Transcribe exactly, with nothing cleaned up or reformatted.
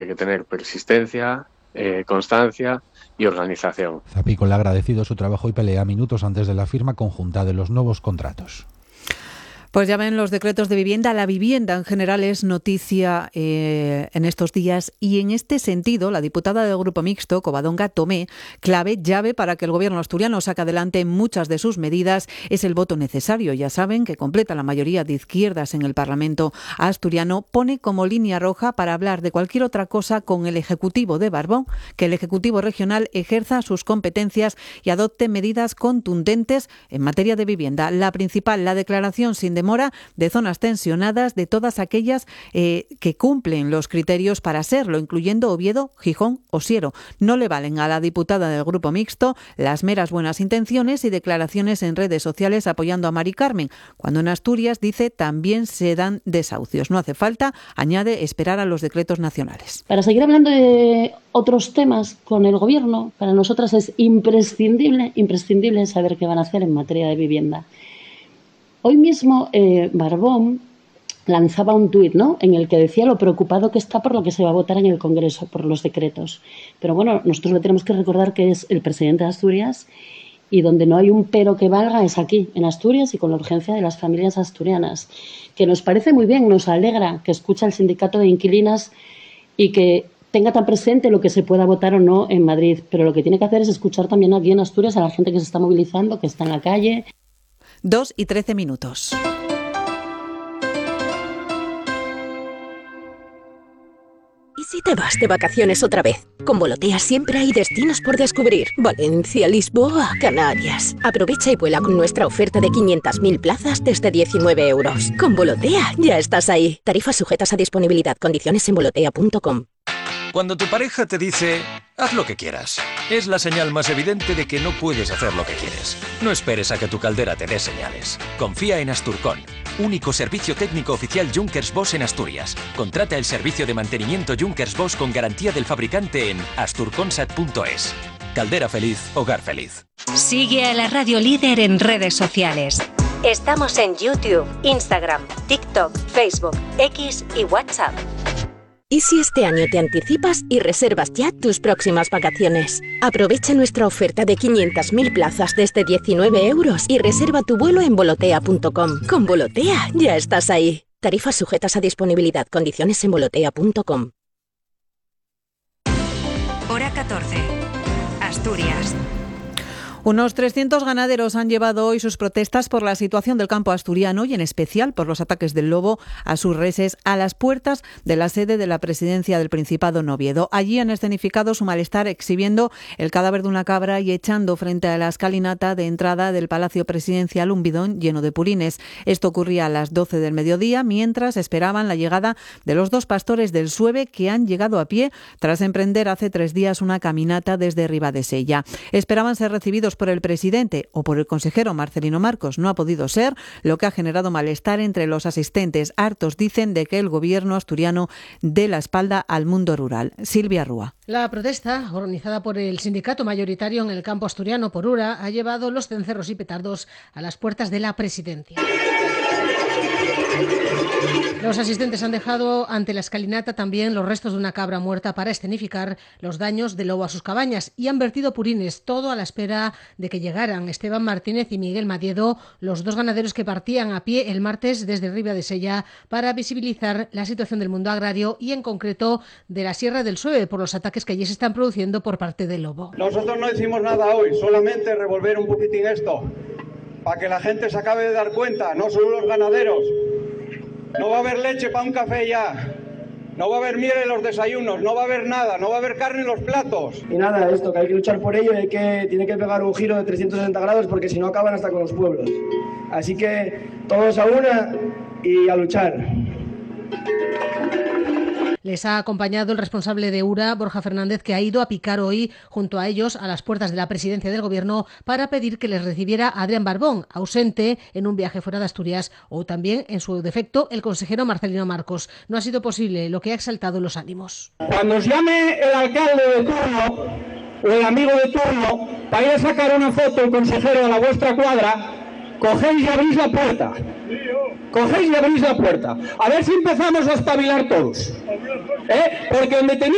que tener persistencia, eh, constancia y organización. Zapico le ha agradecido su trabajo y pelea minutos antes de la firma conjunta de los nuevos contratos. Pues ya ven, los decretos de vivienda, la vivienda en general es noticia eh, en estos días, y en este sentido la diputada del Grupo Mixto, Covadonga Tomé, clave, llave para que el gobierno asturiano saque adelante muchas de sus medidas es el voto necesario. Ya saben que completa la mayoría de izquierdas en el Parlamento asturiano, pone como línea roja para hablar de cualquier otra cosa con el Ejecutivo de Barbón, que el Ejecutivo regional ejerza sus competencias y adopte medidas contundentes en materia de vivienda. La principal, la declaración sin demora de zonas tensionadas, de todas aquellas eh, que cumplen los criterios para serlo, incluyendo Oviedo, Gijón o Siero. No le valen a la diputada del Grupo Mixto las meras buenas intenciones y declaraciones en redes sociales apoyando a Mari Carmen, cuando en Asturias, dice, también se dan desahucios. No hace falta, añade, esperar a los decretos nacionales. Para seguir hablando de otros temas con el Gobierno, para nosotras es imprescindible, imprescindible saber qué van a hacer en materia de vivienda. Hoy mismo eh, Barbón lanzaba un tuit, ¿no?, en el que decía lo preocupado que está por lo que se va a votar en el Congreso, por los decretos. Pero bueno, nosotros le tenemos que recordar que es el presidente de Asturias, y donde no hay un pero que valga es aquí, en Asturias, y con la urgencia de las familias asturianas. Que nos parece muy bien, nos alegra que escucha el sindicato de inquilinas y que tenga tan presente lo que se pueda votar o no en Madrid. Pero lo que tiene que hacer es escuchar también aquí en Asturias a la gente que se está movilizando, que está en la calle. Dos y trece minutos. ¿Y si te vas de vacaciones otra vez? Con Volotea siempre hay destinos por descubrir. Valencia, Lisboa, Canarias. Aprovecha y vuela con nuestra oferta de quinientas mil plazas desde diecinueve euros. Con Volotea ya estás ahí. Tarifas sujetas a disponibilidad. Condiciones en volotea punto com. Cuando tu pareja te dice, haz lo que quieras, es la señal más evidente de que no puedes hacer lo que quieres. No esperes a que tu caldera te dé señales. Confía en Asturcon, único servicio técnico oficial Junkers Bosch en Asturias. Contrata el servicio de mantenimiento Junkers Bosch con garantía del fabricante en asturconsat punto es. Caldera feliz, hogar feliz. Sigue a la Radio Líder en redes sociales. Estamos en YouTube, Instagram, TikTok, Facebook, X y WhatsApp. ¿Y si este año te anticipas y reservas ya tus próximas vacaciones? Aprovecha nuestra oferta de quinientas mil plazas desde diecinueve euros y reserva tu vuelo en volotea punto com. Con Volotea ya estás ahí. Tarifas sujetas a disponibilidad. Condiciones en volotea punto com. Hora catorce. Asturias. Unos trescientos ganaderos han llevado hoy sus protestas por la situación del campo asturiano y en especial por los ataques del lobo a sus reses a las puertas de la sede de la presidencia del Principado en Oviedo. Allí han escenificado su malestar exhibiendo el cadáver de una cabra y echando frente a la escalinata de entrada del Palacio Presidencial un bidón lleno de purines. Esto ocurría a las doce del mediodía mientras esperaban la llegada de los dos pastores del Sueve que han llegado a pie tras emprender hace tres días una caminata desde Ribadesella. Esperaban ser recibidos por el presidente o por el consejero Marcelino Marcos. No ha podido ser, lo que ha generado malestar entre los asistentes. Hartos dicen de que el gobierno asturiano dé la espalda al mundo rural. Silvia Rúa. La protesta, organizada por el sindicato mayoritario en el campo asturiano por Ura, ha llevado los cencerros y petardos a las puertas de la presidencia. Los asistentes han dejado ante la escalinata también los restos de una cabra muerta para escenificar los daños del lobo a sus cabañas y han vertido purines, todo a la espera de que llegaran Esteban Martínez y Miguel Madiedo, los dos ganaderos que partían a pie el martes desde Ribadesella para visibilizar la situación del mundo agrario y en concreto de la Sierra del Sueve por los ataques que allí se están produciendo por parte del lobo. Nosotros no hicimos nada hoy, solamente revolver un poquitín esto, para que la gente se acabe de dar cuenta, no solo los ganaderos. No va a haber leche para un café ya, no va a haber miel en los desayunos, no va a haber nada, no va a haber carne en los platos. Y nada, esto, que hay que luchar por ello y hay que, tiene que pegar un giro de trescientos sesenta grados porque si no acaban hasta con los pueblos. Así que todos a una y a luchar. Les ha acompañado el responsable de Ura, Borja Fernández, que ha ido a picar hoy junto a ellos a las puertas de la presidencia del gobierno para pedir que les recibiera Adrián Barbón, ausente en un viaje fuera de Asturias, o también, en su defecto, el consejero Marcelino Marcos. No ha sido posible, lo que ha exaltado los ánimos. Cuando os llame el alcalde de turno o el amigo de turno para ir a sacar una foto el consejero a la vuestra cuadra, cogéis y abrís la puerta. Cogéis y abrís la puerta. A ver si empezamos a espabilar todos. ¿Eh? Porque donde tenéis